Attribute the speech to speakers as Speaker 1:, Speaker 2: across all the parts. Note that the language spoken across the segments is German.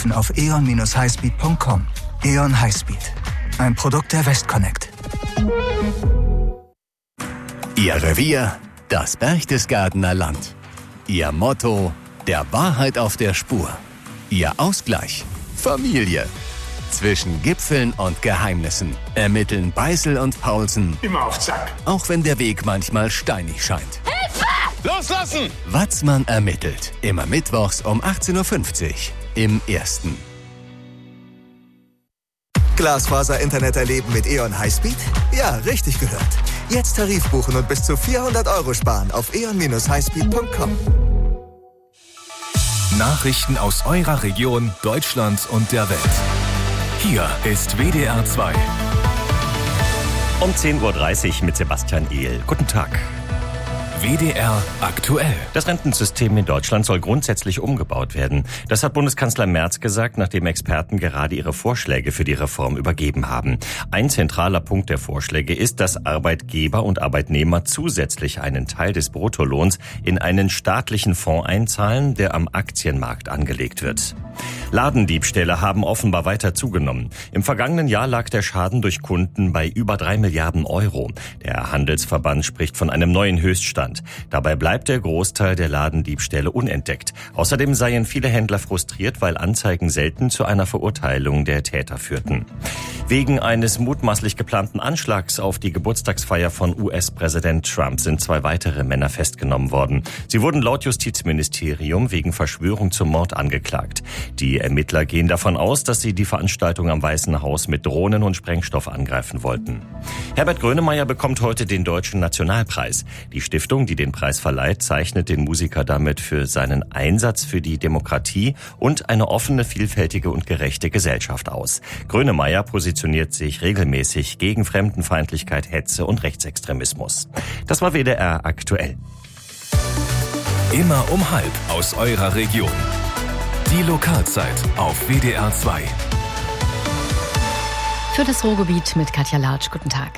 Speaker 1: Tarifen auf e.on-highspeed.com. E.ON Highspeed. Ein Produkt der Westconnect.
Speaker 2: Ihr Revier, das Berchtesgadener Land. Ihr Motto, der Wahrheit auf der Spur. Ihr Ausgleich, Familie. Zwischen Gipfeln und Geheimnissen ermitteln Beißel und Paulsen.
Speaker 3: Immer auf Zack.
Speaker 2: Auch wenn der Weg manchmal steinig scheint.
Speaker 3: Hilfe! Loslassen!
Speaker 2: Watzmann ermittelt. Immer mittwochs um 18.50 Uhr im Ersten.
Speaker 4: Glasfaser-Internet erleben mit E.ON Highspeed? Ja, richtig gehört. Jetzt Tarif buchen und bis zu 400 € sparen auf e.on-highspeed.com.
Speaker 5: Nachrichten aus eurer Region, Deutschland und der Welt. Hier ist WDR 2.
Speaker 6: Um 10.30 Uhr mit Sebastian Ehl. Guten Tag.
Speaker 5: WDR aktuell.
Speaker 6: Das Rentensystem in Deutschland soll grundsätzlich umgebaut werden. Das hat Bundeskanzler Merz gesagt, nachdem Experten gerade ihre Vorschläge für die Reform übergeben haben. Ein zentraler Punkt der Vorschläge ist, dass Arbeitgeber und Arbeitnehmer zusätzlich einen Teil des Bruttolohns in einen staatlichen Fonds einzahlen, der am Aktienmarkt angelegt wird. Ladendiebstähle haben offenbar weiter zugenommen. Im vergangenen Jahr lag der Schaden durch Kunden bei über 3 Milliarden €. Der Handelsverband spricht von einem neuen Höchststand. Dabei bleibt der Großteil der Ladendiebstähle unentdeckt. Außerdem seien viele Händler frustriert, weil Anzeigen selten zu einer Verurteilung der Täter führten. Wegen eines mutmaßlich geplanten Anschlags auf die Geburtstagsfeier von US-Präsident Trump sind 2 weitere Männer festgenommen worden. Sie wurden laut Justizministerium wegen Verschwörung zum Mord angeklagt. Die Ermittler gehen davon aus, dass sie die Veranstaltung am Weißen Haus mit Drohnen und Sprengstoff angreifen wollten. Herbert Grönemeyer bekommt heute den Deutschen Nationalpreis. Die Stiftung, die den Preis verleiht, zeichnet den Musiker damit für seinen Einsatz für die Demokratie und eine offene, vielfältige und gerechte Gesellschaft aus. Grönemeyer positioniert sich regelmäßig gegen Fremdenfeindlichkeit, Hetze und Rechtsextremismus. Das war WDR aktuell.
Speaker 5: Immer um 12:30 aus eurer Region. Die Lokalzeit auf WDR 2.
Speaker 7: Für das Ruhrgebiet mit Katja Latsch. Guten Tag.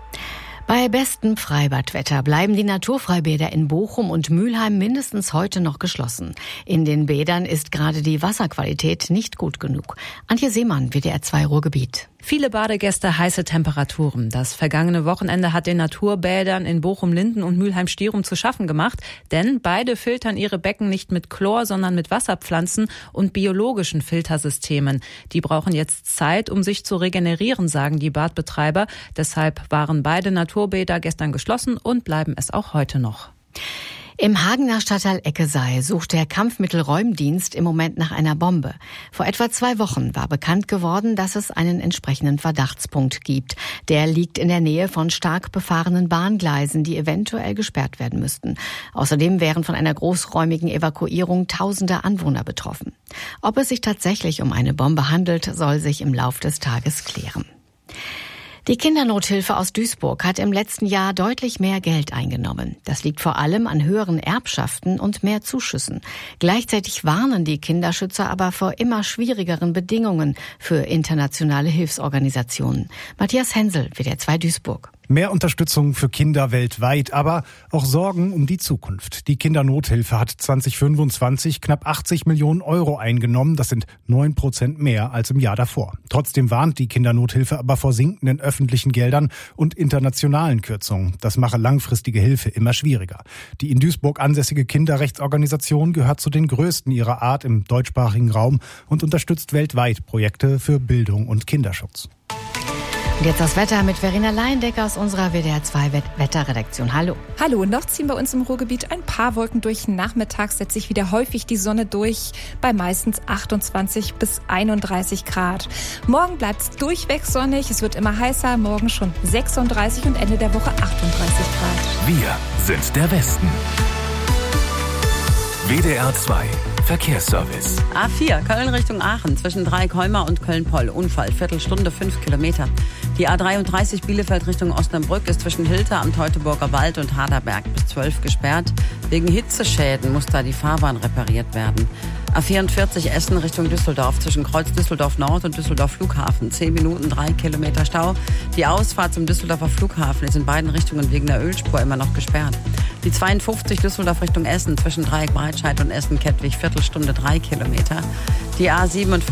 Speaker 7: Bei bestem Freibadwetter bleiben die Naturfreibäder in Bochum und Mülheim mindestens heute noch geschlossen. In den Bädern ist gerade die Wasserqualität nicht gut genug. Antje Seemann, WDR 2 Ruhrgebiet.
Speaker 8: Viele Badegäste, heiße Temperaturen. Das vergangene Wochenende hat den Naturbädern in Bochum-Linden und Mülheim-Stierum zu schaffen gemacht, denn beide filtern ihre Becken nicht mit Chlor, sondern mit Wasserpflanzen und biologischen Filtersystemen. Die brauchen jetzt Zeit, um sich zu regenerieren, sagen die Badbetreiber. Deshalb waren beide Naturbäder gestern geschlossen und bleiben es auch heute noch.
Speaker 7: Im Hagener Stadtteil Eckesei sucht der Kampfmittelräumdienst im Moment nach einer Bombe. Vor etwa 2 Wochen war bekannt geworden, dass es einen entsprechenden Verdachtspunkt gibt. Der liegt in der Nähe von stark befahrenen Bahngleisen, die eventuell gesperrt werden müssten. Außerdem wären von einer großräumigen Evakuierung tausende Anwohner betroffen. Ob es sich tatsächlich um eine Bombe handelt, soll sich im Lauf des Tages klären. Die Kindernothilfe aus Duisburg hat im letzten Jahr deutlich mehr Geld eingenommen. Das liegt vor allem an höheren Erbschaften und mehr Zuschüssen. Gleichzeitig warnen die Kinderschützer aber vor immer schwierigeren Bedingungen für internationale Hilfsorganisationen. Matthias Hensel, WDR 2 Duisburg.
Speaker 9: Mehr Unterstützung für Kinder weltweit, aber auch Sorgen um die Zukunft. Die Kindernothilfe hat 2025 knapp 80 Millionen € eingenommen. Das sind 9% mehr als im Jahr davor. Trotzdem warnt die Kindernothilfe aber vor sinkenden öffentlichen Geldern und internationalen Kürzungen. Das mache langfristige Hilfe immer schwieriger. Die in Duisburg ansässige Kinderrechtsorganisation gehört zu den größten ihrer Art im deutschsprachigen Raum und unterstützt weltweit Projekte für Bildung und Kinderschutz.
Speaker 7: Und jetzt das Wetter mit Verena Leindecker aus unserer WDR 2 Wetterredaktion. Hallo.
Speaker 10: Hallo, noch ziehen bei uns im Ruhrgebiet ein paar Wolken durch. Nachmittags setzt sich wieder häufig die Sonne durch, bei meistens 28 bis 31 Grad. Morgen bleibt es durchweg sonnig, es wird immer heißer, morgen schon 36 und Ende der Woche 38 Grad.
Speaker 5: Wir sind der Westen. WDR 2 Verkehrsservice.
Speaker 11: A4, Köln Richtung Aachen, zwischen Dreieck-Heumar und Köln-Poll. Unfall, Viertelstunde, 5 Kilometer. Die A33 Bielefeld Richtung Osnabrück ist zwischen Hilter am Teutoburger Wald und Harderberg bis 12 gesperrt. Wegen Hitzeschäden muss da die Fahrbahn repariert werden. A44 Essen Richtung Düsseldorf, zwischen Kreuz Düsseldorf Nord und Düsseldorf Flughafen. 10 Minuten, 3 Kilometer Stau. Die Ausfahrt zum Düsseldorfer Flughafen ist in beiden Richtungen wegen der Ölspur immer noch gesperrt. Die 52 Düsseldorf Richtung Essen, zwischen Dreieck Breitscheid und Essen-Kettwig, Viertelstunde, 3 Kilometer. Die A57